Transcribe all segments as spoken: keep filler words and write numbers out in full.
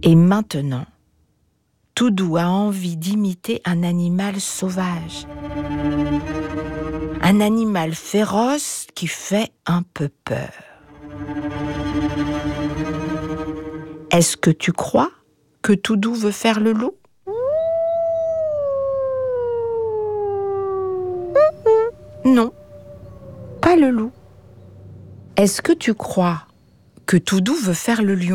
Et maintenant, Toudou a envie d'imiter un animal sauvage. Un animal féroce qui fait un peu peur. Est-ce que tu crois que Toudou veut faire le loup ? Non, pas le loup. Est-ce que tu crois que Toudou veut faire le lion ?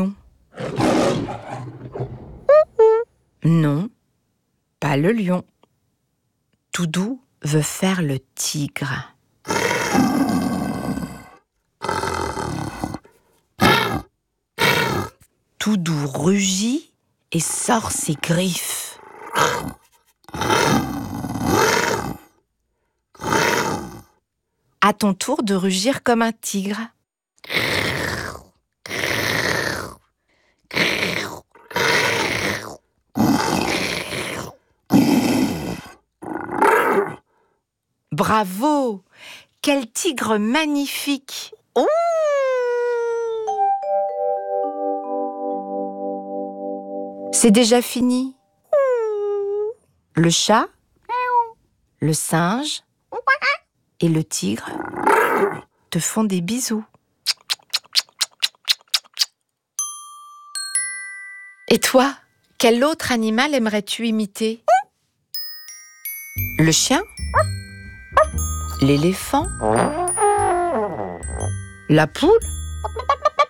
Non, pas le lion. Toudou veut faire le tigre. Toudou rugit et sort ses griffes. À ton tour de rugir comme un tigre. Bravo! Quel tigre magnifique! Ouh! C'est déjà fini. Le chat, le singe et le tigre te font des bisous. Et toi, quel autre animal aimerais-tu imiter ? Le chien ? L'éléphant ? La poule ?